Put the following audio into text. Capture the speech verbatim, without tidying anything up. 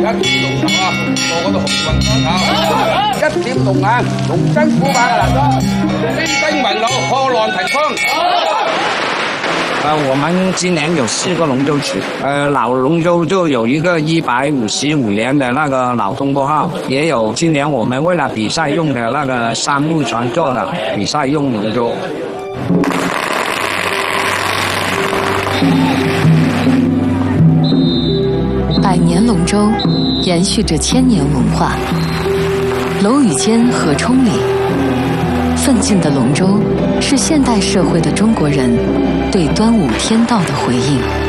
見龍頭啊，個個都紅運當頭，一點龍眼，龍爭虎霸嘅難多，飛兵雲路，破浪提槍。 呃，我们今年有四个龙舟曲，呃，老龙舟就有一个一百五十五年的那个老东坡号，也有今年我们为了比赛用的那个杉木船做的比赛用龙舟。 百年龙舟延续着千年文化，楼宇间河冲里，奋进的龙舟是现代社会的中国人对端午天道的回应。